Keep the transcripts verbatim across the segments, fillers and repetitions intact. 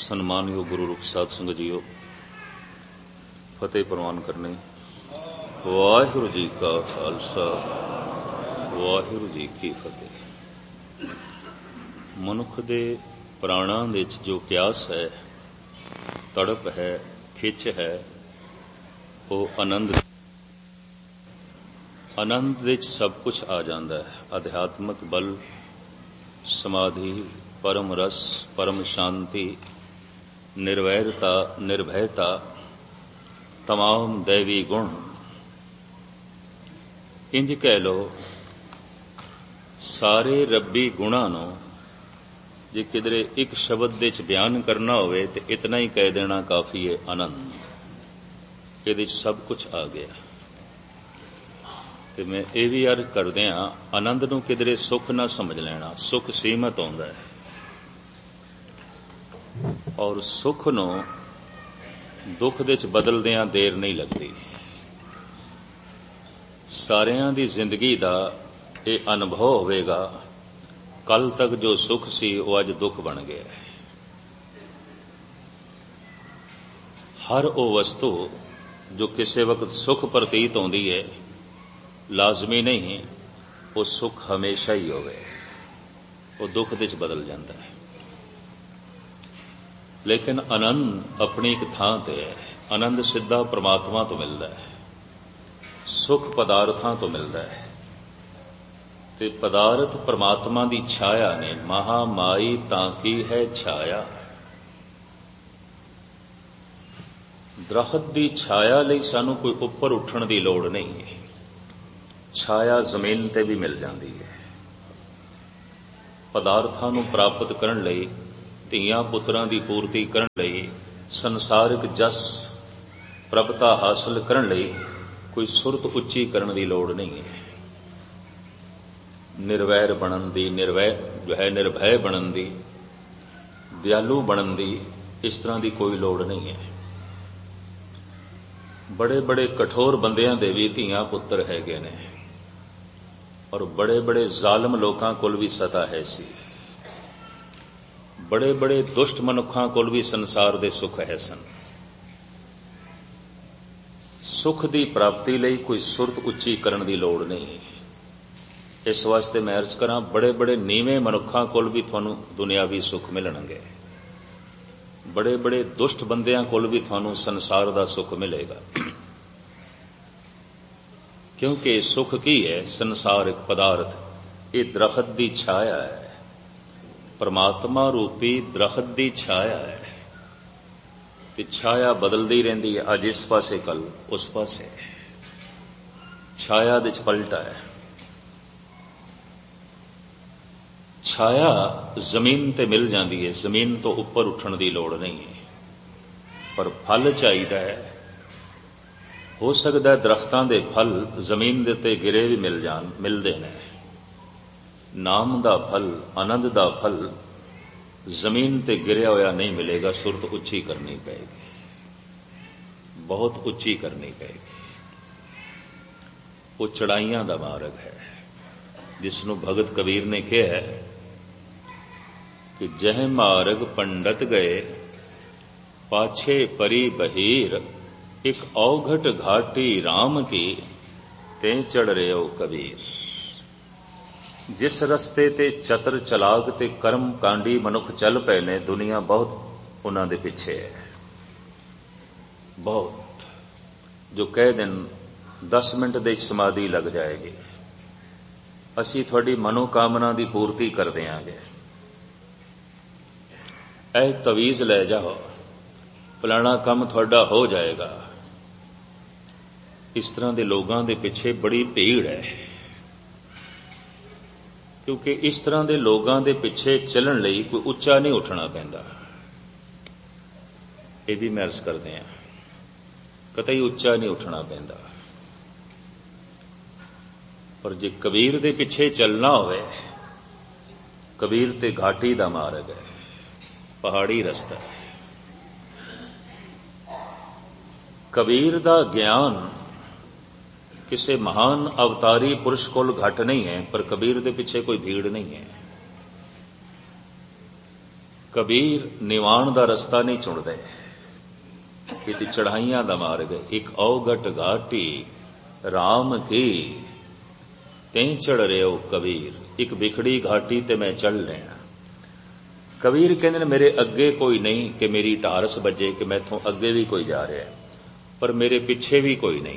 ਸਨਮਾਨਯੋਗ ਗੁਰੂ ਰੂਪ ਸਾਧ ਸੰਗਤ ਜੀਓ, ਫਤਿਹ ਪ੍ਰਵਾਨ ਕਰਨੀ। ਵਾਹਿਗੁਰੂ ਜੀ ਕਾ ਖਾਲਸਾ, ਵਾਹਿਗੁਰੂ ਜੀ ਕੀ ਫਤਿਹ। ਮਨੁੱਖ ਦੇ ਪ੍ਰਾਣਾਂ ਵਿੱਚ ਜੋ ਪਿਆਸ ਹੈ, ਤੜਪ ਹੈ, ਖਿੱਚ ਹੈ, ਉਹ ਆਨੰਦ ਆਨੰਦ ਵਿੱਚ ਸਭ ਕੁਝ ਆ ਜਾਂਦਾ ਹੈ। ਅਧਿਆਤਮਕ ਬਲ, ਸਮਾਧੀ, ਪਰਮ ਰਸ, ਪਰਮ ਸ਼ਾਂਤੀ, ਨਿਰਵੈਰਤਾ, ਨਿਰਭੈਤਾ, ਤਮਾਮ ਦੈਵੀ ਗੁਣ। ਇੰਜ ਕਹਿ ਲਓ, ਸਾਰੇ ਰੱਬੀ ਗੁਣਾਂ ਨੂੰ ਜੇ ਕਿਧਰੇ ਇੱਕ ਸ਼ਬਦ ਵਿੱਚ ਬਿਆਨ ਕਰਨਾ ਹੋਵੇ ਤੇ ਇਤਨਾ ਹੀ ਕਹਿ ਦੇਣਾ ਕਾਫੀ ਹੈ, ਆਨੰਦ। ਇਹਦੇ 'ਚ ਸਭ ਕੁਝ ਆ ਗਿਆ। ਤੇ ਮੈਂ ਇਹ ਵੀ ਅਰਜ਼ ਕਰਦਿਆਂ, ਆਨੰਦ ਨੂੰ ਕਿਧਰੇ ਸੁੱਖ ਨਾ ਸਮਝ ਲੈਣਾ। ਸੁੱਖ ਸੀਮਤ ਆਉਂਦਾ ਹੈ, ਔਰ ਸੁੱਖ ਨੂੰ ਦੁੱਖ ਦੇ 'ਚ ਬਦਲਦਿਆਂ ਦੇਰ ਨਹੀਂ ਲੱਗਦੀ। ਸਾਰਿਆਂ ਦੀ ਜ਼ਿੰਦਗੀ ਦਾ ਇਹ ਅਨੁਭਵ ਹੋਵੇਗਾ, ਕੱਲ ਤੱਕ ਜੋ ਸੁੱਖ ਸੀ ਉਹ ਅੱਜ ਦੁੱਖ ਬਣ ਗਿਆ। ਹਰ ਉਹ ਵਸਤੂ ਜੋ ਕਿਸੇ ਵਕਤ ਸੁੱਖ ਪ੍ਰਤੀਤ ਹੁੰਦੀ ਹੈ, ਲਾਜ਼ਮੀ ਨਹੀਂ ਉਹ ਸੁੱਖ ਹਮੇਸ਼ਾ ਹੀ ਹੋਵੇ, ਉਹ ਦੁੱਖ ਦੇ 'ਚ ਬਦਲ ਜਾਂਦਾ ਹੈ। ਲੇਕਿਨ ਆਨੰਦ ਆਪਣੀ ਇੱਕ ਥਾਂ ਤੇ ਹੈ। ਆਨੰਦ ਸਿੱਧਾ ਪ੍ਰਮਾਤਮਾ ਤੋਂ ਮਿਲਦਾ ਹੈ, ਸੁੱਖ ਪਦਾਰਥਾਂ ਤੋਂ ਮਿਲਦਾ ਹੈ। ਤੇ ਪਦਾਰਥ ਪ੍ਰਮਾਤਮਾ ਦੀ ਛਾਇਆ ਨੇ। ਮਹਾ ਮਾਈ ਤਾਂ ਕੀ ਹੈ ਛਾਇਆ। ਦਰਖਤ ਦੀ ਛਾਇਆ ਲਈ ਸਾਨੂੰ ਕੋਈ ਉੱਪਰ ਉੱਠਣ ਦੀ ਲੋੜ ਨਹੀਂ ਹੈ। ਛਾਇਆ ਜ਼ਮੀਨ ਤੇ ਵੀ ਮਿਲ ਜਾਂਦੀ ਹੈ। ਪਦਾਰਥਾਂ ਨੂੰ ਪ੍ਰਾਪਤ ਕਰਨ ਲਈ, ਧੀਆਂ ਪੁੱਤਰਾਂ ਦੀ ਪੂਰਤੀ ਕਰਨ ਲਈ, ਸੰਸਾਰਿਕ ਜਸ ਪ੍ਰਭਤਾ ਹਾਸਲ ਕਰਨ ਲਈ ਕੋਈ ਸੁਰਤ ਉੱਚੀ ਕਰਨ ਦੀ ਲੋੜ ਨਹੀਂ ਹੈ। ਨਿਰਵੈਰ ਬਣਨ ਦੀ, ਨਿਰਵੈ ਜੋ ਹੈ ਨਿਰਭੈ ਬਣਨ ਦੀ, ਦਿਆਲੂ ਬਣਨ ਦੀ, ਇਸ ਤਰ੍ਹਾਂ ਦੀ ਕੋਈ ਲੋੜ ਨਹੀਂ ਹੈ। ਬੜੇ ਬੜੇ ਕਠੋਰ ਬੰਦਿਆਂ ਦੇ ਵੀ ਧੀਆਂ ਪੁੱਤਰ ਹੈਗੇ ਨੇ, ਔਰ ਬੜੇ ਬੜੇ ਜ਼ਾਲਮ ਲੋਕਾਂ ਕੋਲ ਵੀ ਸਤਾ ਹੈ ਸੀ। ਬੜੇ ਬੜੇ ਦੁਸ਼ਟ ਮਨੁੱਖਾਂ ਕੋਲ ਵੀ ਸੰਸਾਰ ਦੇ ਸੁੱਖ ਹੈ ਸਨ। ਸੁੱਖ ਦੀ ਪ੍ਰਾਪਤੀ ਲਈ ਕੋਈ ਸੁਰਤ ਉੱਚੀ ਕਰਨ ਦੀ ਲੋੜ ਨਹੀਂ। ਇਸ ਵਾਸਤੇ ਮੈਂ ਅਰਜ਼ ਕਰਾਂ, ਬੜੇ ਬੜੇ ਨੀਵੇਂ ਮਨੁੱਖਾਂ ਕੋਲ ਵੀ ਤੁਹਾਨੂੰ ਦੁਨਿਆਵੀ ਸੁੱਖ ਮਿਲਣਗੇ। ਬੜੇ ਬੜੇ ਦੁਸ਼ਟ ਬੰਦਿਆਂ ਕੋਲ ਵੀ ਤੁਹਾਨੂੰ ਸੰਸਾਰ ਦਾ ਸੁੱਖ ਮਿਲੇਗਾ। ਕਿਉਂਕਿ ਸੁੱਖ ਕੀ ਹੈ? ਸੰਸਾਰਿਕ ਪਦਾਰਥ, ਇਹ ਦਰਖਤ ਦੀ ਛਾਇਆ ਹੈ। ਪਰਮਾਤਮਾ ਰੂਪੀ ਦਰਖਤ ਦੀ ਛਾਇਆ ਹੈ। ਤੇ ਛਾਇਆ ਬਦਲਦੀ ਰਹਿੰਦੀ ਹੈ, ਅੱਜ ਇਸ ਪਾਸੇ, ਕੱਲ ਉਸ ਪਾਸੇ। ਛਾਇਆ ਦੇ 'ਚ ਪਲਟਾ ਹੈ। ਛਾਇਆ ਜ਼ਮੀਨ ਤੇ ਮਿਲ ਜਾਂਦੀ ਹੈ, ਜ਼ਮੀਨ ਤੋਂ ਉੱਪਰ ਉੱਠਣ ਦੀ ਲੋੜ ਨਹੀਂ ਹੈ। ਪਰ ਫਲ ਚਾਹੀਦਾ ਹੈ। ਹੋ ਸਕਦਾ ਦਰਖਤਾਂ ਦੇ ਫਲ ਜ਼ਮੀਨ ਦੇ ਉੱਤੇ ਗਿਰੇ ਵੀ ਮਿਲ ਜਾਣ, ਮਿਲਦੇ ਨੇ। ਨਾਮ ਦਾ ਫਲ, ਆਨੰਦ ਦਾ ਫਲ ਜ਼ਮੀਨ ਤੇ ਗਿਰਿਆ ਹੋਇਆ ਨਹੀਂ ਮਿਲੇਗਾ। ਸੁਰਤ ਉੱਚੀ ਕਰਨੀ ਪਏਗੀ, ਬਹੁਤ ਉੱਚੀ ਕਰਨੀ ਪਏਗੀ। ਉਹ ਚੜਾਈਆਂ ਦਾ ਮਾਰਗ ਹੈ, ਜਿਸ ਨੂੰ ਭਗਤ ਕਬੀਰ ਨੇ ਕਿਹਾ ਕਿ ਜਹ ਮਾਰਗ ਪੰਡਤ ਗਏ, ਪਾਛੇ ਪਰੀ ਬਹੀਰ, ਇੱਕ ਔਘਟ ਘਾਟੀ ਰਾਮ ਕੀ, ਤੇ ਚੜ ਰਿਓ ਕਬੀਰ। ਜਿਸ ਰਸਤੇ ਤੇ ਚਤਰ ਚਲਾਕ ਤੇ ਕਰਮ ਕਾਂਡੀ ਮਨੁੱਖ ਚੱਲ ਪਏ ਨੇ, ਦੁਨੀਆ ਬਹੁਤ ਉਹਨਾਂ ਦੇ ਪਿੱਛੇ ਹੈ। ਬਹੁਤ। ਜੋ ਕਹਿ ਦੇਣ ਦਸ ਮਿੰਟ ਦੇ ਸਮਾਧੀ ਲੱਗ ਜਾਏਗੀ, ਅਸੀਂ ਤੁਹਾਡੀ ਮਨੋਕਾਮਨਾ ਦੀ ਪੂਰਤੀ ਕਰ ਦਿਆਂਗੇ, ਇਹ ਤਵੀਜ਼ ਲੈ ਜਾਓ, ਫਲਾਣਾ ਕੰਮ ਤੁਹਾਡਾ ਹੋ ਜਾਏਗਾ। ਇਸ ਤਰ੍ਹਾਂ ਦੇ ਲੋਕਾਂ ਦੇ ਪਿੱਛੇ ਬੜੀ ਭੀੜ ਹੈ। ਕਿਉਂਕਿ ਇਸ ਤਰ੍ਹਾਂ ਦੇ ਲੋਕਾਂ ਦੇ ਪਿੱਛੇ ਚੱਲਣ ਲਈ ਕੋਈ ਉੱਚਾ ਨਹੀਂ ਉੱਠਣਾ ਪੈਂਦਾ। ਇਹ ਵੀ ਮੈਂ ਅਰਜ਼ ਕਰਦੇ ਹਾਂ, ਕਤਈ ਉੱਚਾ ਨਹੀਂ ਉੱਠਣਾ ਪੈਂਦਾ। ਪਰ ਜੇ ਕਬੀਰ ਦੇ ਪਿੱਛੇ ਚੱਲਣਾ ਹੋਵੇ, ਕਬੀਰ ਤੇ ਘਾਟੀ ਦਾ ਮਾਰਗ ਹੈ, ਪਹਾੜੀ ਰਸਤਾ ਹੈ। ਕਬੀਰ ਦਾ ਗਿਆਨ ਕਿਸੇ ਮਹਾਨ ਅਵਤਾਰੀ ਪੁਰਸ਼ ਕੋਲ ਘੱਟ ਨਹੀਂ ਹੈ, ਪਰ ਕਬੀਰ ਦੇ ਪਿੱਛੇ ਕੋਈ ਭੀੜ ਨਹੀਂ ਹੈ। ਕਬੀਰ ਨਿਵਾਣ ਦਾ ਰਸਤਾ ਨਹੀਂ ਚੁਣਦੇ, ਇਹ ਤੇ ਚੜਾਈਆਂ ਦਾ ਮਾਰਗ। ਇੱਕ ਔਗਟ ਘਾਟੀ ਰਾਮ ਕੀ ਤੈਂ ਚੜ ਰਿਓ ਕਬੀਰ, ਇੱਕ ਵਿਖੜੀ ਘਾਟੀ ਤੇ ਮੈਂ ਚੜ ਲੈਣਾ। ਕਬੀਰ ਕਹਿੰਦੇ ਨੇ ਮੇਰੇ ਅੱਗੇ ਕੋਈ ਨਹੀਂ ਕਿ ਮੇਰੀ ਢਾਰਸ ਵੱਜੇ ਕਿ ਮੈਥੋਂ ਅੱਗੇ ਵੀ ਕੋਈ ਜਾ ਰਿਹਾ, ਪਰ ਮੇਰੇ ਪਿੱਛੇ ਵੀ ਕੋਈ ਨਹੀਂ।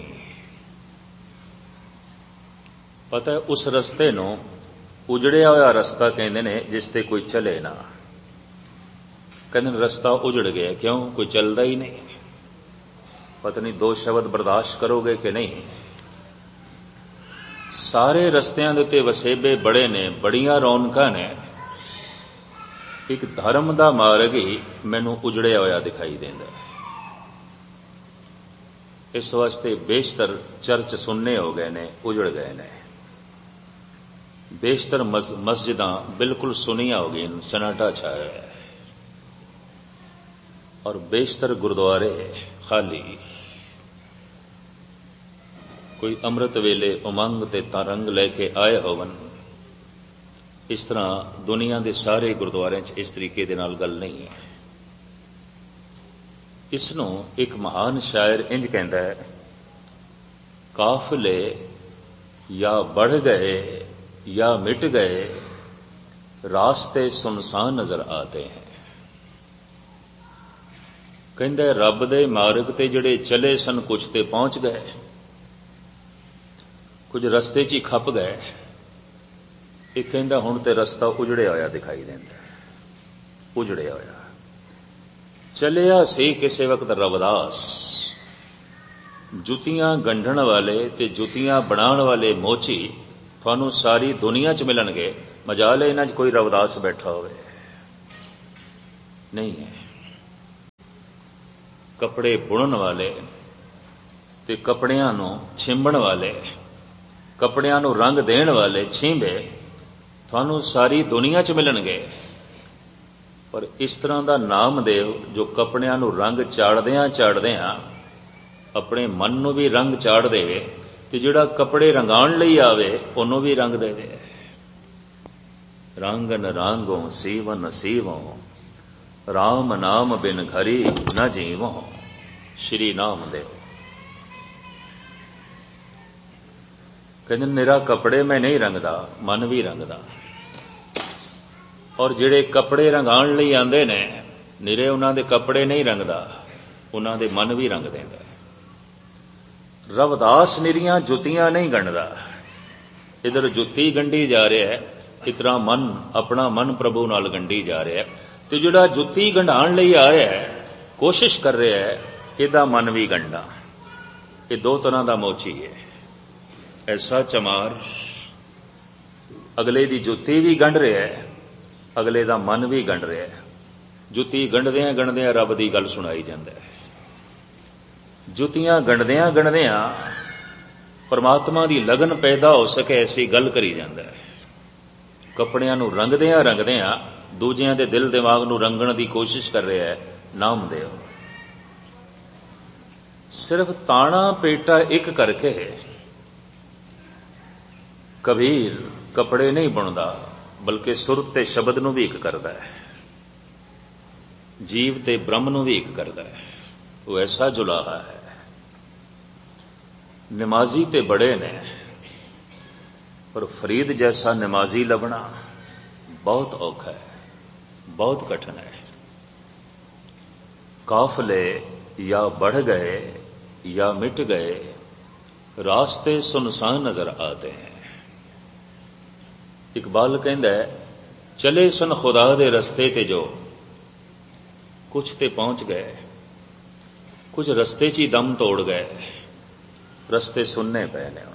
ਪਤਾ ਹੈ ਉਸ ਰਸਤੇ ਨੂੰ ਉਜੜਿਆ ਹੋਇਆ ਰਸਤਾ ਕਹਿੰਦੇ ਨੇ ਜਿਸ ਤੇ ਕੋਈ ਚਲੇ ਨਾ। ਕਹਿੰਦੇ ਨੇ ਰਸਤਾ ਉਜੜ ਗਿਆ, ਕਿਉਂ? ਕੋਈ ਚੱਲਦਾ ਹੀ ਨਹੀਂ। ਪਤਾ ਨਹੀਂ ਦੋ ਸ਼ਬਦ ਬਰਦਾਸ਼ਤ ਕਰੋਗੇ ਕਿ ਨਹੀਂ। ਸਾਰੇ ਰਸਤਿਆਂ ਦੇ ਉੱਤੇ ਵਸੇਬੇ ਬੜੇ ਨੇ, ਬੜੀਆਂ ਰੌਣਕਾਂ ਨੇ, ਇੱਕ ਧਰਮ ਦਾ ਮਾਰਗ ਹੀ ਮੈਨੂੰ ਉਜੜਿਆ ਹੋਇਆ ਦਿਖਾਈ ਦਿੰਦਾ। ਇਸ ਵਾਸਤੇ ਬੇਸ਼ਤਰ ਚਰਚ ਸੁੰਨੇ ਹੋ ਗਏ ਨੇ, ਉਜੜ ਗਏ ਨੇ। ਬੇਸ਼ਤਰ ਮਸਜਿਦਾਂ ਬਿਲਕੁਲ ਸੁੰਨੀਆਂ ਹੋ ਗਈਆਂ, ਸਨਾਟਾ ਛਾਇਆ ਹੈ, ਔਰ ਬੇਸ਼ਤਰ ਗੁਰਦੁਆਰੇ ਖਾਲੀ। ਕੋਈ ਅੰਮ੍ਰਿਤ ਵੇਲੇ ਉਮੰਗ ਤੇ ਤਰੰਗ ਲੈ ਕੇ ਆਏ ਹੋਵਨ, ਇਸ ਤਰ੍ਹਾਂ ਦੁਨੀਆ ਦੇ ਸਾਰੇ ਗੁਰਦੁਆਰਿਆਂ 'ਚ ਇਸ ਤਰੀਕੇ ਦੇ ਨਾਲ ਗੱਲ ਨਹੀਂ ਹੈ। ਇਸ ਨੂੰ ਇੱਕ ਮਹਾਨ ਸ਼ਾਇਰ ਇੰਜ ਕਹਿੰਦਾ ਹੈ, ਕਾਫਲੇ ਜਾਂ बढ़ ਗਏ या मिट गए रास्ते सुनसान नजर आते हैं। ਕਹਿੰਦਾ ਰੱਬ ਦੇ ਮਾਰਗ ਤੇ ਜਿਹੜੇ ਚਲੇ ਸਨ ਕੁਝ ਤੇ ਪਹੁੰਚ ਗਏ, ਕੁਝ ਰਸਤੇ 'ਚ ਹੀ ਖੱਪ ਗਏ। ਇਹ ਕਹਿੰਦਾ ਹੁਣ ਤੇ ਰਸਤਾ ਉਜੜਿਆ ਹੋਇਆ ਦਿਖਾਈ ਦਿੰਦਾ, ਉਜੜਿਆ ਹੋਇਆ। ਚਲਿਆ ਸੀ ਕਿਸੇ ਵਕਤ ਰਵਿਦਾਸ, ਜੁੱਤੀਆਂ ਗੰਢਣ ਵਾਲੇ ਤੇ ਜੁੱਤੀਆਂ ਬਣਾਉਣ ਵਾਲੇ ਮੋਚੀ ਤੁਹਾਨੂੰ ਸਾਰੀ ਦੁਨੀਆ 'ਚ ਮਿਲਣਗੇ। ਮਜਾਲ ਹੈ ਇਹਨਾਂ 'ਚ ਕੋਈ ਰਵਿਦਾਸ ਬੈਠਾ ਹੋਵੇ, ਨਹੀਂ ਹੈ। ਕੱਪੜੇ ਬੁਣਨ ਵਾਲੇ ਤੇ ਕੱਪੜਿਆਂ ਨੂੰ ਛਿੰਬਣ ਵਾਲੇ, ਕੱਪੜਿਆਂ ਨੂੰ ਰੰਗ ਦੇਣ ਵਾਲੇ ਛਿੰਬੇ ਤੁਹਾਨੂੰ ਸਾਰੀ ਦੁਨੀਆ 'ਚ ਮਿਲਣਗੇ। ਪਰ ਇਸ ਤਰ੍ਹਾਂ ਦਾ ਨਾਮਦੇਵ ਜੋ ਕੱਪੜਿਆਂ ਨੂੰ ਰੰਗ ਚਾੜਦਿਆਂ ਚਾੜਦਿਆਂ ਆਪਣੇ ਮਨ ਨੂੰ ਵੀ ਰੰਗ ਚਾੜ ਦੇਵੇ, ਤੇ ਜਿਹੜਾ ਕੱਪੜੇ ਰੰਗਾਉਣ ਲਈ ਆਵੇ ਉਹਨੂੰ ਵੀ ਰੰਗ ਦੇਵੇ। ਰੰਗਨ ਰਾਂਗੋ ਸੀਵਨ ਸੀਵੋ, ਰਾਮ ਨਾਮ ਬਿਨ ਘਰੀ ਨ ਜੀਵੋ। ਸ਼੍ਰੀ ਨਾਮਦੇਵ ਕਹਿੰਦੇ ਮੇਰਾ ਕੱਪੜੇ ਮੈਂ ਨਹੀਂ ਰੰਗਦਾ, ਮਨ ਵੀ ਰੰਗਦਾ। ਔਰ ਜਿਹੜੇ ਕੱਪੜੇ ਰੰਗਾਉਣ ਲਈ ਆਉਂਦੇ ਨੇ, ਨਿਰੇ ਉਹਨਾਂ ਦੇ ਕੱਪੜੇ ਨਹੀਂ ਰੰਗਦਾ, ਉਹਨਾਂ ਦੇ ਮਨ ਵੀ ਰੰਗ ਦਿੰਦਾ। ਰਵਿਦਾਸ ਨਿਰੀਆਂ ਜੁੱਤੀਆਂ ਨਹੀਂ ਗੰਢਦਾ, ਇਧਰ ਜੁੱਤੀ ਗੰਢੀ ਜਾ ਰਿਹਾ ਹੈ, ਇਸ ਤਰ੍ਹਾਂ ਮਨ, ਆਪਣਾ ਮਨ ਪ੍ਰਭੂ ਨਾਲ ਗੰਢੀ ਜਾ ਰਿਹਾ ਹੈ। ਤੇ ਜਿਹੜਾ ਜੁੱਤੀ ਗੰਢਾਉਣ ਲਈ ਆ ਰਿਹਾ ਹੈ, ਕੋਸ਼ਿਸ਼ ਕਰ ਰਿਹਾ ਹੈ, ਇਹਦਾ ਮਨ ਵੀ ਗੰਢਾ। ਇਹ ਦੋ ਤਰ੍ਹਾਂ ਦਾ ਮੋਚੀ ਹੈ। ਐਸਾ ਚਮਾਰ ਅਗਲੇ ਦੀ ਜੁੱਤੀ ਵੀ ਗੰਢ ਰਿਹਾ ਹੈ, ਅਗਲੇ ਦਾ ਮਨ ਵੀ ਗੰਢ ਰਿਹਾ ਹੈ। ਜੁੱਤੀ ਗੰਢਦਿਆਂ ਗੰਢਦਿਆਂ ਰੱਬ ਦੀ ਗੱਲ ਸੁਣਾਈ ਜਾਂਦਾ ਹੈ। ਜੁੱਤੀਆਂ ਗੰਢਦਿਆਂ ਗੰਢਦਿਆਂ ਪਰਮਾਤਮਾ ਦੀ ਲਗਨ ਪੈਦਾ ਹੋ ਸਕੇ ਐਸੀ ਗੱਲ ਕਰੀ ਜਾਂਦਾ ਹੈ। ਕੱਪੜਿਆਂ ਨੂੰ ਰੰਗਦਿਆਂ ਰੰਗਦਿਆਂ ਦੂਜਿਆਂ ਦੇ ਦਿਲ ਦਿਮਾਗ ਨੂੰ ਰੰਗਣ ਦੀ ਕੋਸ਼ਿਸ਼ ਕਰ ਰਿਹਾ ਹੈ ਨਾਮਦੇਵ। ਸਿਰਫ ਤਾਣਾ ਪੇਟਾ ਇੱਕ ਕਰਕੇ ਕਬੀਰ ਕੱਪੜੇ ਨਹੀਂ ਬੁਣਦਾ, ਬਲਕਿ ਸੁਰਤ ਤੇ ਸ਼ਬਦ ਨੂੰ ਵੀ ਇੱਕ ਕਰਦਾ ਹੈ, ਜੀਵ ਤੇ ਬ੍ਰਹਮ ਨੂੰ ਵੀ ਇੱਕ ਕਰਦਾ ਹੈ। ਉਹ ਐਸਾ ਜੁਲਾਹਾ ਹੈ। ਨਮਾਜ਼ੀ ਤੇ ਬੜੇ ਨੇ, ਪਰ ਫਰੀਦ ਜੈਸਾ ਨਮਾਜ਼ੀ ਲੱਭਣਾ ਬਹੁਤ ਔਖਾ ਹੈ, ਬਹੁਤ ਕਠਿਨ ਹੈ। ਕਾਫਲੇ या बढ़ गए या मिट गए रास्ते सुनसान नजर आते हैं। इकबाल कहता है चले सन खुदा दे रस्ते ते जो कुछ ते पहुंच गए, कुछ रस्ते च ही दम तोड़ गए, रस्ते सुनने पे ने,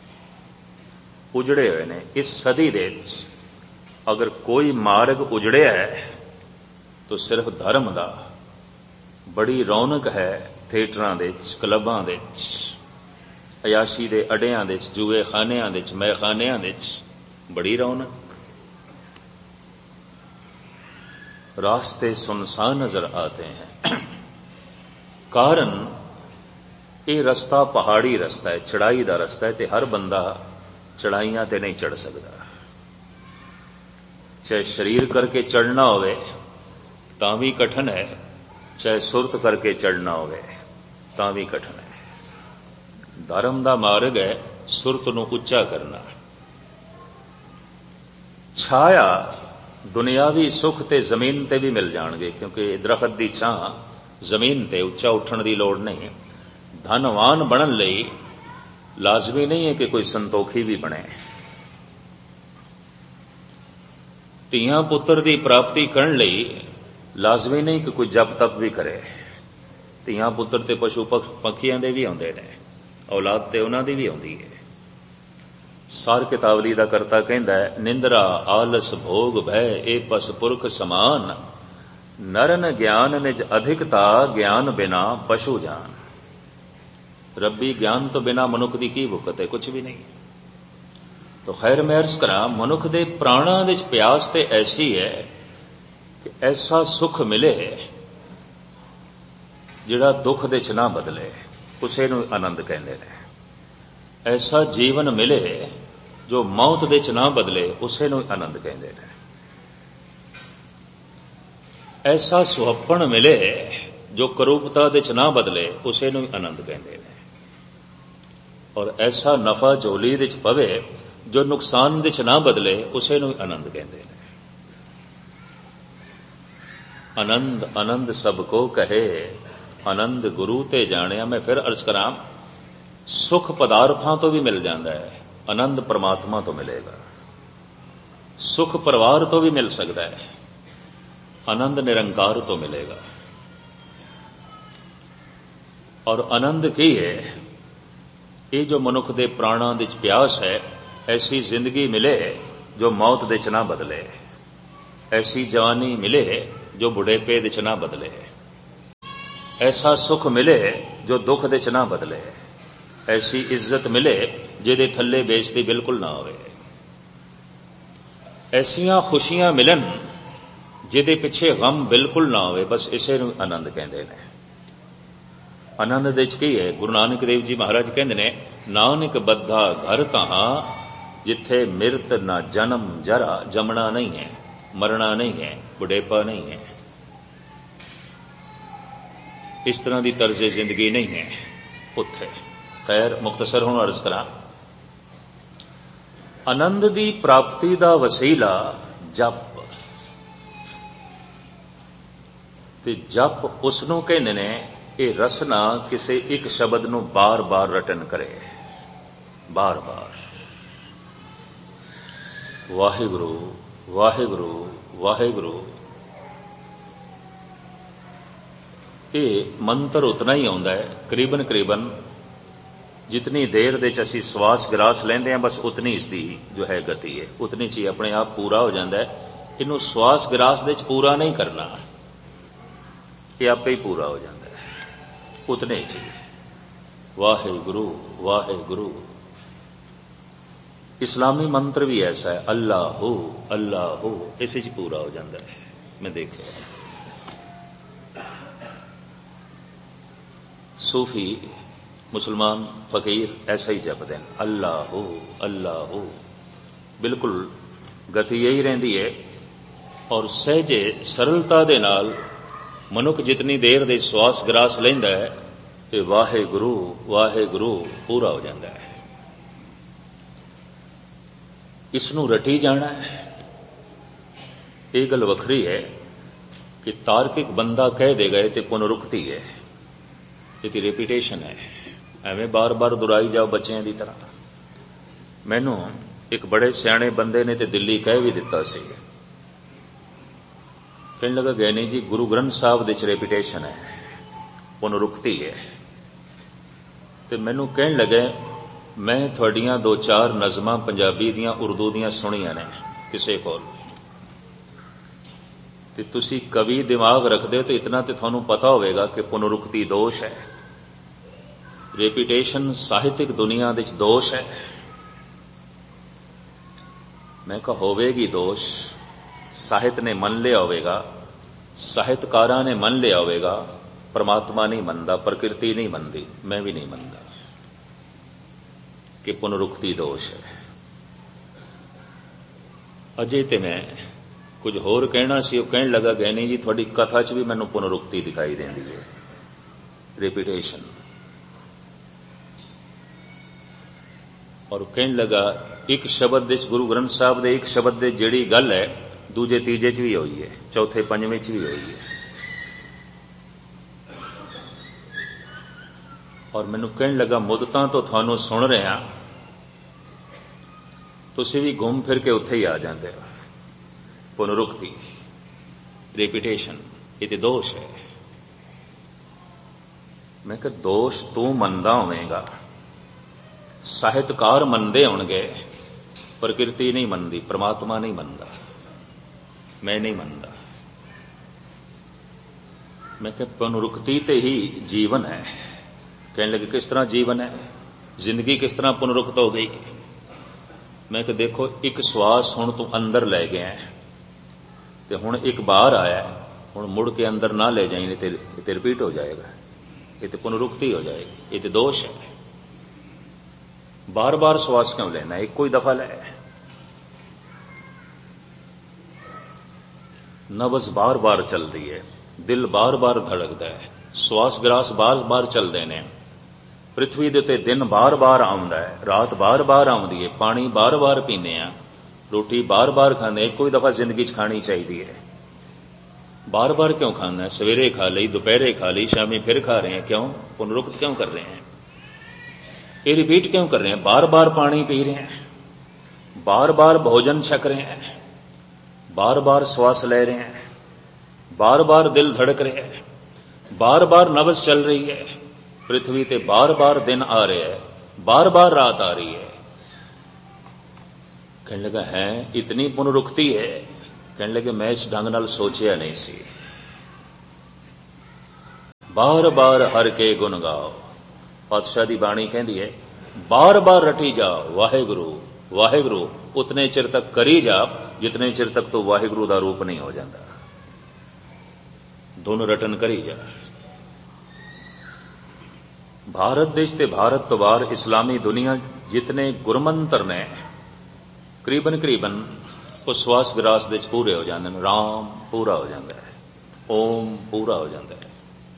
उजड़े हुए ने। इस सदी दे अगर कोई मार्ग उजड़िया है तो सिर्फ धर्म दा। बड़ी रौनक है थिएटरां दे विच, क्लबां दे विच, अयाशी दे अड्डियां दे विच, जूए खानियां दे विच, मैखानियां दे विच बड़ी रौनक। रास्ते सुनसान नजर आते हैं। कारण ये रस्ता पहाड़ी रस्ता है, चढ़ाई दा रस्ता है, ते हर बंदा चढ़ाइयां ते नहीं चढ़ सकता। चाहे शरीर करके चढ़ना होवे ਤਾਂ ਵੀ ਕਠਨ ਹੈ, ਚਾਹੇ ਸੁਰਤ ਕਰਕੇ ਚੜਨਾ ਹੋਵੇ ਤਾਂ ਵੀ ਕਠਨ ਹੈ। ਧਰਮ ਦਾ ਮਾਰਗ ਹੈ ਸੁਰਤ ਨੂੰ ਉੱਚਾ ਕਰਨਾ। ਛਾਇਆ ਦੁਨਿਆਵੀ ਸੁੱਖ ਤੇ ਜ਼ਮੀਨ ਤੇ ਵੀ ਮਿਲ ਜਾਣਗੇ, ਕਿਉਂਕਿ ਦਰਖਤ ਦੀ ਛਾਂ ਜ਼ਮੀਨ ਤੇ ਉੱਚਾ ਉੱਠਣ ਦੀ ਲੋੜ ਨਹੀਂ। ਧਨਵਾਨ ਬਣਨ ਲਈ ਲਾਜ਼ਮੀ ਨਹੀਂ ਹੈ ਕਿ ਕੋਈ ਸੰਤੋਖੀ ਵੀ ਬਣੇ। ਧੀਆਂ ਪੁੱਤਰ ਦੀ ਪ੍ਰਾਪਤੀ ਕਰਨ ਲਈ ਲਾਜ਼ਮੀ ਨਹੀਂ ਕਿ ਕੋਈ ਜਪ ਤਪ ਵੀ ਕਰੇ। ਧੀਆਂ ਪੁੱਤਰ ਤੇ ਪਸ਼ੂ ਪੱਖੀਆਂ ਦੇ ਵੀ ਆਉਂਦੇ ਨੇ, ਔਲਾਦ ਤੇ ਉਹਨਾਂ ਦੀ ਵੀ ਆਉਂਦੀ ਹੈ। ਸਾਰ ਕਿਤਾਵਲੀ ਦਾ ਕਰਤਾ ਕਹਿੰਦਾ ਹੈ, ਨਿੰਦਰਾ ਆਲਸ ਭੋਗ ਭੈ ਇਹ ਪਸ ਪੁਰਖ ਸਮਾਨ, ਨਰਨ ਗਿਆਨ ਨਿਜ ਅਧਿਕਤਾ ਗਿਆਨ ਬਿਨਾ ਪਸ਼ੂ ਜਾਨ। ਰੱਬੀ ਗਿਆਨ ਤੋਂ ਬਿਨਾ ਮਨੁੱਖ ਦੀ ਕੀ ਭੁੱਖਤ ਹੈ? ਕੁਝ ਵੀ ਨਹੀਂ। ਤਾਂ ਖੈਰ ਮੈਂ ਅਰਜ਼ ਕਰਾਂ, ਮਨੁੱਖ ਦੇ ਪ੍ਰਾਣਾਂ ਵਿੱਚ ਪਿਆਸ ਤੇ ਐਸੀ ਹੈ ਕਿ ਐਸਾ ਸੁੱਖ ਮਿਲੇ ਜਿਹੜਾ ਦੁੱਖ ਦੇ ਚ ਨਾ ਬਦਲੇ, ਉਸੇ ਨੂੰ ਆਨੰਦ ਕਹਿੰਦੇ ਨੇ। ਐਸਾ ਜੀਵਨ ਮਿਲੇ ਜੋ ਮੌਤ ਦੇ ਚ ਨਾ ਬਦਲੇ, ਉਸੇ ਨੂੰ ਆਨੰਦ ਕਹਿੰਦੇ ਨੇ। ਐਸਾ ਸੁਹੱਪਣ ਮਿਲੇ ਜੋ ਕਰੂਪਤਾ ਦੇ ਚ ਨਾ ਬਦਲੇ, ਉਸੇ ਨੂੰ ਆਨੰਦ ਕਹਿੰਦੇ ਨੇ। ਔਰ ਐਸਾ ਨਫਾ ਝੋਲੀ ਦੇ ਚ ਪਵੇ ਜੋ ਨੁਕਸਾਨ ਦੇ ਚ ਨਾ ਬਦਲੇ, ਉਸੇ ਨੂੰ ਆਨੰਦ ਕਹਿੰਦੇ ਨੇ। ਆਨੰਦ ਆਨੰਦ ਸਭ ਕੋ ਕਹੇ, ਆਨੰਦ ਗੁਰੂ ਤੇ ਜਾਣਿਆ। ਮੈਂ ਫਿਰ ਅਰਜ਼ ਕਰਾਂ, ਸੁਖ ਪਦਾਰਥਾਂ ਤੋਂ ਵੀ ਮਿਲ ਜਾਂਦਾ ਹੈ, ਆਨੰਦ ਪਰਮਾਤਮਾ ਤੋਂ ਮਿਲੇਗਾ। ਸੁਖ ਪਰਿਵਾਰ ਤੋਂ ਵੀ ਮਿਲ ਸਕਦਾ ਹੈ, ਆਨੰਦ ਨਿਰੰਕਾਰ ਤੋਂ ਮਿਲੇਗਾ। ਔਰ ਆਨੰਦ ਕੀ ਹੈ? ਇਹ ਜੋ ਮਨੁੱਖ ਦੇ ਪ੍ਰਾਣਾਂ ਵਿੱਚ ਪਿਆਸ ਹੈ, ਐਸੀ ਜ਼ਿੰਦਗੀ ਮਿਲੇ ਜੋ ਮੌਤ ਦੇ ਚ ਨਾ ਬਦਲੇ, ਐਸੀ ਜਵਾਨੀ ਮਿਲੇ ਜੋ ਬੁਢੇਪੇ ਦੇ ਚ ਨਾ ਬਦਲੇ, ਐਸਾ ਸੁਖ ਮਿਲੇ ਜੋ ਦੁੱਖ ਦੇ ਚ ਨਾ ਬਦਲੇ, ਐਸੀ ਇੱਜ਼ਤ ਮਿਲੇ ਜਿਹਦੇ ਥੱਲੇ ਬੇਇੱਜ਼ਤੀ ਬਿਲਕੁਲ ਨਾ ਹੋਵੇ, ਐਸੀਆਂ ਖੁਸ਼ੀਆਂ ਮਿਲਣ ਜਿਹਦੇ ਪਿੱਛੇ ਗਮ ਬਿਲਕੁਲ ਨਾ ਹੋਵੇ। ਬਸ ਇਸੇ ਨੂੰ ਆਨੰਦ ਕਹਿੰਦੇ ਨੇ। ਆਨੰਦ ਦੇ ਚ ਕੀ ਹੈ? ਗੁਰੂ ਨਾਨਕ ਦੇਵ ਜੀ ਮਹਾਰਾਜ ਕਹਿੰਦੇ ਨੇ, ਨਾਨਕ ਬੱਧਾ ਘਰ ਤਹਾਂ ਜਿੱਥੇ ਮਿਰਤ ਨਾ ਜਨਮ ਜਰਾ। ਜੰਮਣਾ ਨਹੀਂ ਹੈ, ਮਰਨਾ ਨਹੀਂ ਹੈ, ਬੁਢੇਪਾ ਨਹੀਂ ਹੈ, ਇਸ ਤਰ੍ਹਾਂ ਦੀ ਤਰਜ਼ੇ ਜ਼ਿੰਦਗੀ ਨਹੀਂ ਹੈ ਉੱਥੇ। ਖੈਰ ਮੁਖਤਸਰ ਹੁਣ ਅਰਜ਼ ਕਰਾਂ, ਆਨੰਦ ਦੀ ਪ੍ਰਾਪਤੀ ਦਾ ਵਸੀਲਾ ਜਪ, ਤੇ ਜਪ ਉਸ ਨੂੰ ਕਹਿੰਦੇ ਨੇ ਇਹ ਰਸਨਾ ਕਿਸੇ ਇੱਕ ਸ਼ਬਦ ਨੂੰ ਬਾਰ-ਬਾਰ ਰਟਨ ਕਰੇ, ਬਾਰ-ਬਾਰ ਵਾਹਿਗੁਰੂ ਵਾਹਿਗੁਰੂ ਵਾਹਿਗੁਰੂ। ਇਹ ਮੰਤਰ ਉਤਨਾ ਹੀ ਆਉਂਦਾ ਹੈ, ਕਰੀਬਨ ਕਰੀਬਨ ਜਿਤਨੀ ਦੇਰ ਦੇ ਚ ਅਸੀਂ ਸਵਾਸ ਗਰਾਸ ਲੈਂਦੇ ਹਾਂ, ਬਸ ਉਤਨੀ ਇਸ ਦੀ ਜੋ ਹੈ ਗਤੀ ਹੈ, ਉਤਨੀ ਚ ਹੀ ਆਪਣੇ ਆਪ ਪੂਰਾ ਹੋ ਜਾਂਦਾ ਹੈ। ਇਹਨੂੰ ਸਵਾਸ ਗਰਾਸ ਦੇ ਚ ਪੂਰਾ ਨਹੀਂ ਕਰਨਾ, ਇਹ ਆਪੇ ਹੀ ਪੂਰਾ ਹੋ ਜਾਂਦਾ ਹੈ ਉਤਨੇ ਚ ਹੀ। ਵਾਹਿਗੁਰੂ ਵਾਹਿਗੁਰੂ। ਇਸਲਾਮੀ ਮੰਤਰ ਵੀ ਐਸਾ ਹੈ, ਅੱਲਾਹੂ ਅੱਲਾਹੂ, ਇਸੇ ਚ ਪੂਰਾ ਹੋ ਜਾਂਦਾ ਹੈ। ਮੈਂ ਦੇਖਿਆ ਸੂਫੀ ਮੁਸਲਮਾਨ ਫਕੀਰ ਐਸਾ ਹੀ ਜਪਦੇ ਨੇ, ਅੱਲਾਹੂ ਅੱਲਾਹੂ। ਬਿਲਕੁਲ ਗਤੀ ਇਹੀ ਰਹਿੰਦੀ ਹੈ। ਔਰ ਸਹਿਜੇ ਸਰਲਤਾ ਦੇ ਨਾਲ ਮਨੁੱਖ ਜਿਤਨੀ ਦੇਰ ਦੇ ਸਵਾਸ ਗਰਾਸ ਲੈਂਦਾ ਹੈ, ਤੇ ਵਾਹਿਗੁਰੂ ਵਾਹਿਗੁਰੂ ਪੂਰਾ ਹੋ ਜਾਂਦਾ ਹੈ। ਇਸ ਨੂੰ ਰਟੀ ਜਾਣਾ ਹੈ। ਇਹ ਗੱਲ ਵੱਖਰੀ ਹੈ ਕਿ ਤਾਰਕਿਕ ਬੰਦਾ ਕਹਿ ਦੇਗਾ ਤੇ ਪੁਨਰੁਕਤੀ ਹੈ, ਇਹਦੀ ਰੈਪੀਟੇਸ਼ਨ ਹੈ। ਐਵੇਂ ਬਾਰ-ਬਾਰ ਦੁਹਰਾਈ ਜਾਓ ਬੱਚਿਆਂ ਦੀ ਤਰ੍ਹਾਂ। ਮੈਨੂੰ ਇੱਕ ਬੜੇ ਸਿਆਣੇ ਬੰਦੇ ਨੇ ਤੇ ਦਿੱਲੀ ਕਹਿ ਵੀ ਦਿੱਤਾ ਸੀ, ਕਹਿਣ ਲੱਗਾ ਗਿਆਨੀ ਜੀ ਗੁਰੂ ਗ੍ਰੰਥ ਸਾਹਿਬ ਦੇ ਚ ਰੈਪੀਟੇਸ਼ਨ ਹੈ, ਪੁਨਰੁਕਤੀ ਹੈ। ਤੇ ਮੈਨੂੰ ਕਹਿਣ ਲੱਗੇ, ਮੈਂ ਤੁਹਾਡੀਆਂ ਦੋ ਚਾਰ ਨਜ਼ਮਾਂ ਪੰਜਾਬੀ ਦੀਆਂ ਉਰਦੂ ਦੀਆਂ ਸੁਣੀਆਂ ਨੇ ਕਿਸੇ ਕੋਲ, ਤੇ ਤੁਸੀਂ ਕਵੀ ਦਿਮਾਗ ਰੱਖਦੇ ਹੋ ਤੇ ਇਤਨਾ ਤੇ ਤੁਹਾਨੂੰ ਪਤਾ ਹੋਵੇਗਾ ਕਿ ਪੁਨਰੁਕਤੀ ਦੋਸ਼ ਹੈ, ਰੈਪੀਟੇਸ਼ਨ ਸਾਹਿਤਿਕ ਦੁਨੀਆ ਵਿੱਚ ਦੋਸ਼ ਹੈ। ਮੈਂ ਕਿਹਾ ਹੋਵੇਗੀ ਦੋਸ਼, ਸਾਹਿਤ ਨੇ ਮੰਨ ਲਿਆ ਹੋਵੇਗਾ, ਸਾਹਿਤਕਾਰਾਂ ਨੇ ਮੰਨ ਲਿਆ ਹੋਵੇਗਾ, ਪਰਮਾਤਮਾ ਨਹੀਂ ਮੰਨਦਾ, ਪ੍ਰਕਿਰਤੀ ਨਹੀਂ ਮੰਨਦੀ, ਮੈਂ ਵੀ ਨਹੀਂ ਮੰਨਦਾ ਕਿ ਪੁਨਰੁਕਤੀ ਦੋਸ਼ ਹੈ। ਅਜੇ ਤੇ ਮੈਂ कुछ होर कहना सी, कहण लगा गैनी जी थोड़ी कथा च भी मैनूं पुनरुक्ति दिखाई देंदी है, रिपीटेशन। और कहण लगा एक शब्द विच गुरु ग्रंथ साहब दे एक शब्द दे जिहड़ी गल है दूजे तीजे च भी होई है, चौथे पंजवें च भी होई है। और मैनूं कहण लगा मुद्दतां तो तुहानूं सुन रहा, तुसीं भी घूम फिर के उत्थे ही आ जांदे हो। पुनरुक्ति, रिपीटेशन, ये तो दोष है। मैं कहा दोष तू मनदा होवेगा, ਸਾਹਿਤਕਾਰ ਮੰਨਦੇ ਹੋਣਗੇ, ਪ੍ਰਕਿਰਤੀ ਨਹੀਂ ਮੰਨਦੀ, परमात्मा नहीं ਮੰਨਦਾ, मैं नहीं ਮੰਨਦਾ। मैं कहा पुनरुक्ति ते ही जीवन है। कहने लगे किस तरह जीवन है, जिंदगी किस तरह पुनरुक्त हो गई। मैं कहा देखो एक श्वास हुण तू अंदर लै गया ते हुण एक बाहर आया, हुण मुड़ के अंदर ना ले जाई, नहीं ते रिपीट हो जाएगा, ये तो पुनरुक्ति हो जाएगी, ये तो दोष है। बार बार श्वास क्यों लेना, एक कोई दफा ले। नब्ज बार बार चल रही है, दिल बार बार धड़कता है, श्वास ग्रास बार बार चलते हैं, पृथ्वी दे उत्ते दिन बार बार आउंदा है, रात बार बार आउंदी है, पानी बार बार पीने आ, रोटी बार बार खाने, एक कोई दफा जिंदगी च खानी चाहिए है। बार बार क्यों खाना है, सवेरे खा ली, दोपहरे खा ली, शामी फिर खा रहे हैं, क्यों पुनरुक्त क्यों कर रहे हैं, ये रिपीट क्यों कर रहे हैं। बार बार पानी पी रहे हैं, बार बार भोजन छक रहे हैं, बार बार श्वास ले रहे हैं, बार बार दिल धड़क रहे हैं, बार बार नब्ज चल रही है, पृथ्वी ते बार बार दिन आ रहे हैं, बार बार रात आ रही है। कहने लगा है इतनी पुनरुक्ति है। कहने लगे मैं इस ढंग नाल सोचिया नहीं सी। बार बार हर के गुण गाओ, पातशाह दी बाणी कहती है बार बार रटी जाओ वाहेगुरु वाहेगुरु, उतने चिर तक करी जा जितने चिर तक तो वाहेगुरु दा रूप नहीं हो जाता। दोनों रटन करी जा। भारत देश ते भारत तो बाहर इस्लामी दुनिया जितने गुरमंत्र ने करीबन करीबन उस श्वास विरास दे पूरे हो जाते हैं। राम पूरा हो जाता है, ओम पूरा हो जाता है,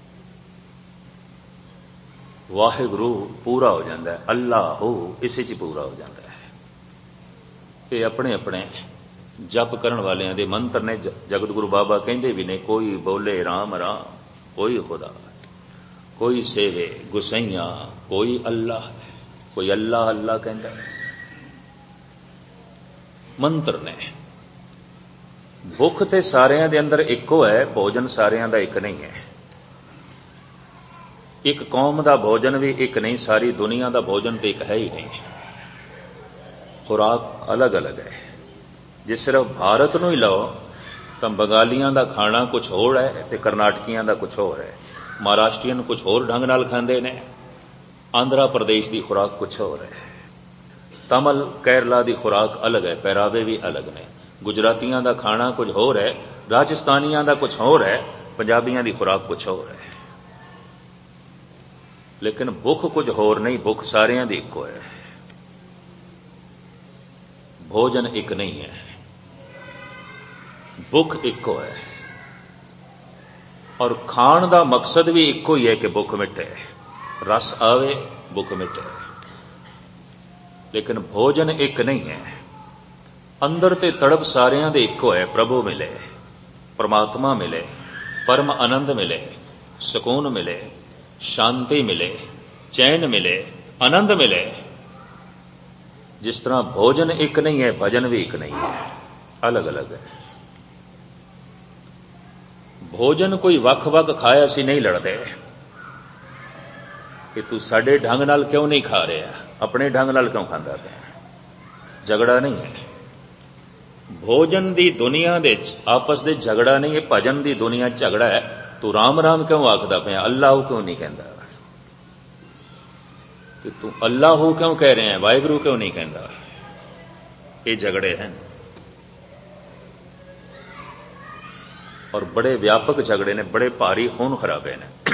वाहेगुरु पूरा हो जाता है, अल्लाह हो इसे च पूरा हो जाता है। ये अपने अपने जप करन वालियां दे मंत्र ने। जगत गुरु बाबा कहंदे भी ने कोई बोले राम राम, कोई खुदा, कोई सेवे गुसैया, कोई अल्लाह, कोई अल्लाह अल्लाह कहंदा है। मंत्र ने। भुख ते सारियां दे अंदर इक्को है, भोजन सारियां दा एक नहीं है। एक कौम दा भोजन भी एक नहीं, सारी दुनिया दा भोजन तो एक है ही नहीं। खुराक अलग अलग है। जे सिर्फ भारत नूं ही लो तो बंगालियां दा खाना कुछ होर है ते कर्नाटकियां दा कुछ होर है, महाराष्ट्रियन कुछ होर ढंग नाल खांदे ने, आंध्रा प्रदेश दी खुराक कुछ होर है, तमिल केरला दी खुराक अलग है, पहरावे भी अलग ने, गुजरातियां दा खाना कुछ होर है, राजस्थानियां दा कुछ होर है, पंजाबियां दी खुराक कुछ होर है। लेकिन भुख कुछ होर नहीं, भुख सारियां दी इक्को है। भोजन एक नहीं है, भुख इक्को है। और खाण दा मकसद भी इक्को ही है कि भुख मिटे, रस आवे भुख मिटे। लेकिन भोजन एक नहीं है। अंदर ते तड़प सारियां दे इक्को है, प्रभु मिले, परमात्मा मिले, परम आनंद मिले, सुकून मिले, शांति मिले, चैन मिले, आनंद मिले। जिस तरह भोजन एक नहीं है, भजन भी एक नहीं है, अलग अलग है। भोजन कोई वख वख खाया सी नहीं लड़ते कि तू साडे ढंग नाल क्यों नहीं खा रहा, अपने ढंग नाल क्यों खांदा पिया, झगड़ा नहीं है। भोजन दी दुनिया दे आपस दे झगड़ा नहीं है, भजन दी दुनिया झगड़ा है। तू राम राम क्यों आखदा पिया, अल्लाह क्यों नहीं कहंदा, तू अल्लाह क्यों कह रहे हैं, वाहिगुरु क्यों नहीं कहंदा। ये झगड़े हैं और बड़े व्यापक झगड़े ने, बड़े भारी खून खराबे ने।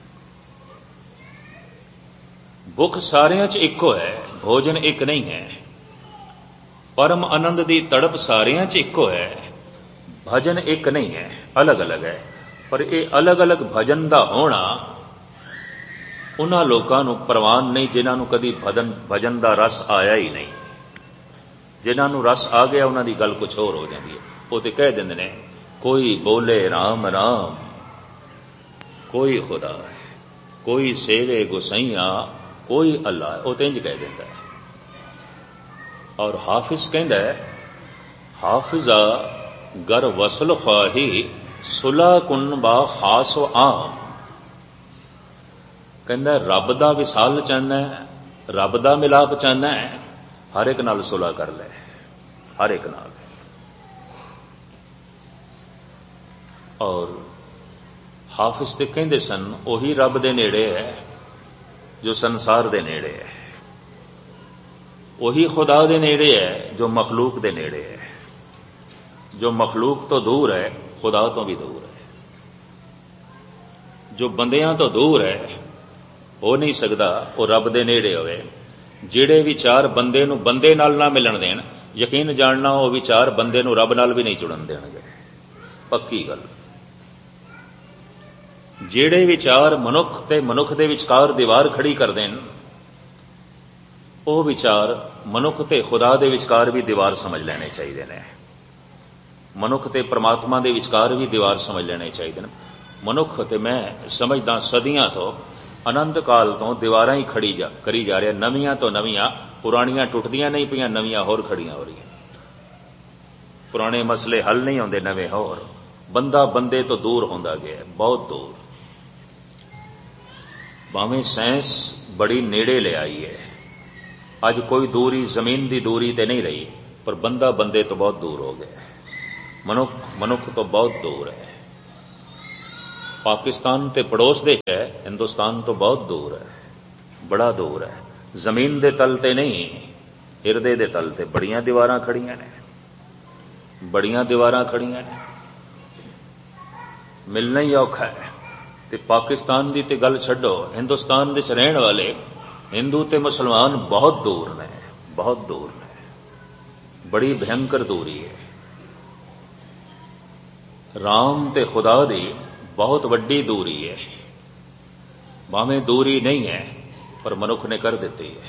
भुख सारियां च इक्को है, भोजन एक नहीं है। परम आनंद दी तड़प सारियां च इक्को है, भजन एक नहीं है, अलग अलग है। पर यह अलग अलग भजन का होना उन्हां लोकां नूं प्रवान नहीं जिन्हां नूं कदी भजन भजन का रस आया ही नहीं। जिन्हां नूं रस आ गया उन्हां दी गल कुछ होर हो जाती है। वो तो कह देंदे ने कोई बोले राम राम, कोई खुदा है, कोई सेवे गुसैया, कोई अल्लाह है, वो तो इंज कह देंदा है। और हाफिज कहंदा है हाफिजा गर वसल ख्वाही सुलह कुन बा खास आम। कहंदा रब दा विसाल चाहना है, रब दा मिलाप चाहना है, हर एक नाल सुलह कर ले, हर एक नाल। और हाफिज ते कहंदे सन ओही रब दे नेड़े है जो संसार दे नेड़े है, वही खुदा दे नेड़े है जो मखलूक दे नेड़े है। जो मखलूक तो दूर है खुदा तो भी दूर है, जो बंदियां तो दूर है हो नहीं सकता वो रब दे नेड़े होवे। ਜਿਹੜੇ विचार बंदे नूं बंदे नाल ना मिलन देण, यकीन जानना वो विचार बंदे नूं रब नाल भी नहीं जुड़न देणगे, पक्की गल। ਜਿਹੜੇ विचार मनुख ते मनुख दे विचकार दीवार खड़ी कर देन, ਉਹ विचार मनुख ते खुदा दे विचकार भी दीवार समझ लेने चाहिए ने। मनुख ते परमात्मा दे विचकार भी दीवार समझ लेने चाहिए ने। मनुख ते मैं समझदा सदियां तो अनंत काल तो दीवारां ही खड़ी जा करी जा रहा, नवीआं तो नवीआं, पुरानियां टुटदियां नहीं पईआं, नवीआं होर खड़ियां हो रही। पुराने मसले हल नहीं होंदे, नवे होर। बंदा बंदे तो दूर होंदा गया, बहुत दूर। भावें साइंस बड़ी नेड़े ले आई है, अज कोई दूरी जमीन की दूरी ते नहीं रही, पर बंदा बंदे तो बहुत दूर हो गया, मनुख मनुख तो बहुत दूर है। पाकिस्तान ते पड़ोस दे है, हिंदुस्तान तो बहुत दूर है, बड़ा दूर है। जमीन दे तल ते नहीं, हिरदे दे तल ते बड़ियां दीवारां खड़ियां ने, बड़ियां दीवारां खड़ियां ने, मिलना ही औखा है। ते पाकिस्तान दी ते गल छड्डो, हिंदुस्तान दे च रहण वाले हिंदू ते मुसलमान बहुत दूर ने, बहुत दूर ने, बड़ी भयंकर दूरी है। राम ते खुदा दी बहुत वड्डी दूरी है। भावें दूरी नहीं है पर मनुख ने कर दी है।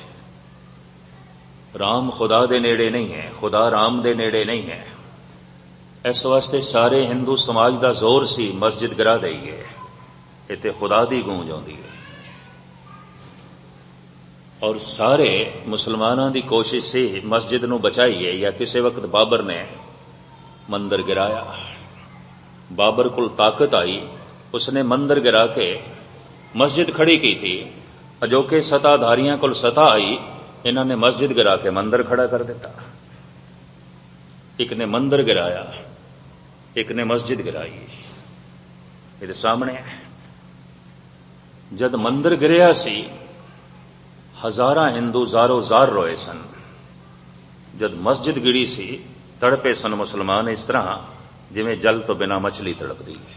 राम खुदा दे नेड़े नहीं है, खुदा राम दे नेड़े नहीं है। इस वास्ते सारे हिंदू समाज का जोर सी मस्जिद गिरा दईए, इत्थे खुदा दी गूंज आउंदी है। और सारे मुसलमानां दी कोशिश सी मस्जिद नूं बचाईए, या किसी वक्त बाबर ने मंदिर गिराया, बाबर को ताकत आई, उसने मंदिर गिरा के मस्जिद खड़ी की थी। अजोके सत्ताधारियों को सत्ता आई, इन्होंने मस्जिद गिरा के मंदिर खड़ा कर दिता। एक ने मंदिर गिराया, एक ने मस्जिद गिराई, ये सामने है। जद मंदिर गिरिया सी, हजारां हिंदू जारो जार रोए सन। जद मस्जिद गिरी सी, तड़पे सन मुसलमान इस तरह जिवें जल तो बिना मछली तड़पदी है।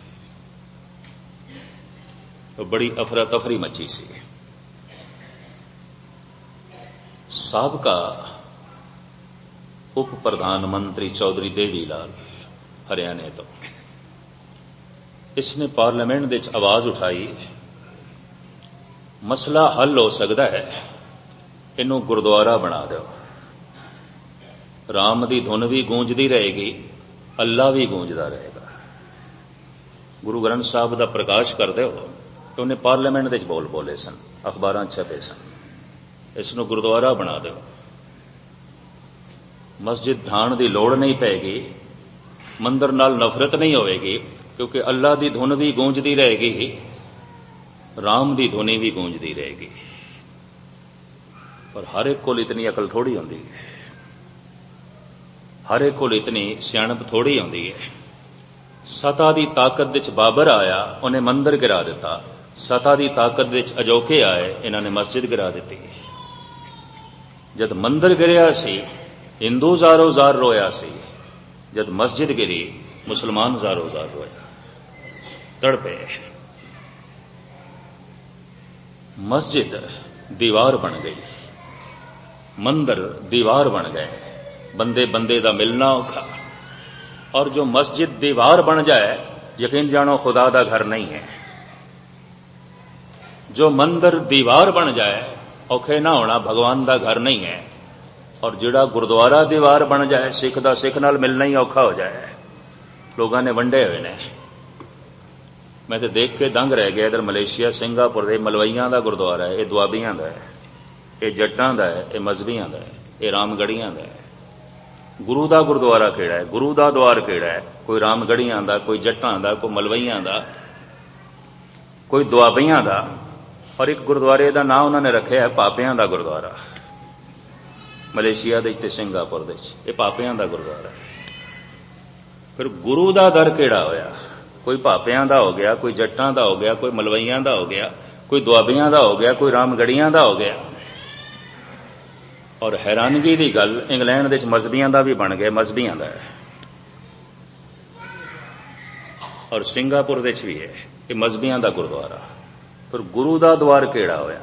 तो बड़ी अफरा तफरी मची सी। साबका उप प्रधानमंत्री चौधरी देवी लाल हरियाणे तो, इसने पार्लियामेंट दे च आवाज उठाई, मसला हल हो सकता है, इनू गुरुद्वारा बना दो। राम दी धुन भी गूंजदी रहेगी, अल्लाह भी गूंजदा रहेगा। गुरु ग्रंथ साहब का प्रकाश कर दो। तो उन्हें पार्लियामेंट दे बोल बोले सन, अखबारां छपे सन, इसनू गुरुद्वारा बना दो। मस्जिद ढाण की लोड़ नहीं पैगी, मंदिर नाल नफरत नहीं होगी, क्योंकि अल्लाह की धुन भी गूंजदी रहेगी, राम की धुनी भी गूंजदी रहेगी। पर हर एक को इतनी अकल थोड़ी होंदी है, हर एक को इतनी सियाणप थोड़ी होंदी है। सता की ताकत विच बाबर आया, उन्हें मंदिर गिरा दिता। सता की ताकत विच अजोके आए, इन्होंने मस्जिद गिरा दी। जद मंदिर गिरिया सी, हिंदू जारो जार रोया सी। जद मस्जिद गिरी, मुसलमान जारो जार रोया, तड़पे। मस्जिद दीवार बन गई, मंदिर दीवार बन गए, बंदे बंदे का मिलना औखा। और जो मस्जिद दीवार बन जाए यकीन जानो खुदा दा घर नहीं है। जो मंदिर दीवार बन जाए औखे ना होना भगवान दा घर नहीं है। और जिहड़ा गुरुद्वारा दीवार बन जाए सिख दा सिख नाल मिलना ही औखा हो जाए। लोगों ने वंडे हुए ने। मैं तो देख के दंग रह गया। इधर मलेशिया सिंगापुर दे मलवईयां दा गुरुद्वारा है, ये दुआबियां दा है, ये जट्टां दा है, ये मजहबियां दा है, ये रामगढ़ियां दा है। गुरु दा गुरुद्वारा केड़ा है, गुरु दा द्वार केड़ा है? कोई रामगढ़ियां दा, कोई जट्टां दा, कोई मलवईयां दा, कोई दुआबियां दा। और एक गुरुद्वारे दा नाम उन्होंने रखा है पापियां दा गुरुद्वारा। मलेशिया दे ते सिंगापुर दे ये पापियां दा गुरुद्वारा है। फिर गुरु दा दर केड़ा होया? कोई पापियां दा हो गया, कोई जट्टां दा हो गया, कोई मलवईयां दा हो गया, कोई दुआबियां दा हो गया, कोई रामगढ़ियां दा हो गया। और हैरानगी की गल इंग्लैंड दे मजहबियां दा भी बन गया, मजहबियां दा है। और सिंगापुर दे भी है ये मजहबियां दा गुरुद्वारा। फिर गुरु दा द्वार केड़ा होया?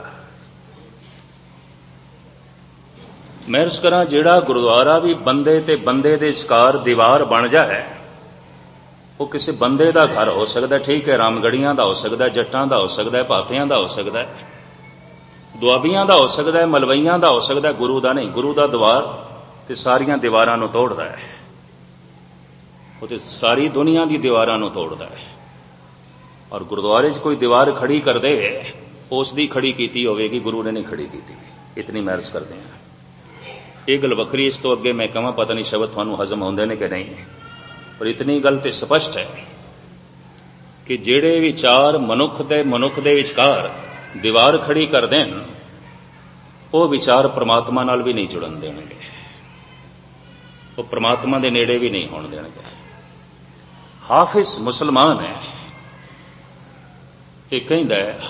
मैं अर्ज करा जिहड़ा गुरुद्वारा भी बंदे ते बंदे दे विचकार दीवार बन जाए वो किसी बंदे दा घर हो सकता, ठीक है, रामगढ़ियां दा हो सकता, जट्टां दा हो सकता है, पापियां दा हो सकता है, दुआबियां दा हो सकता है, मलवईयां दा हो सकता है, गुरु दा नहीं। गुरु दा द्वार ते सारियां दीवारां नूं तोड़दा है। वो ते सारी दुनिया दी दीवारां नूं तोड़दा है। और गुरुद्वारे च कोई दीवार खड़ी कर दे उस दी खड़ी कीती होवेगी, गुरु ने नहीं खड़ी कीती। इतनी मैं अर्ज करदे हां। ये गल वखरी, इस तो अगे मैं कहां पता नहीं शब्द तुहानूं हजम होंदे ने कि नहीं। पर इतनी गल ते स्पष्ट है कि जिहड़े विचार मनुख दे मनुख दे विचकार दीवार खड़ी कर देन वो विचार परमात्मा नाल भी नहीं जुड़न देणगे, वो परमात्मा दे नेड़े भी नहीं होण देणगे। हाफिज मुसलमान है, ये कहंदा है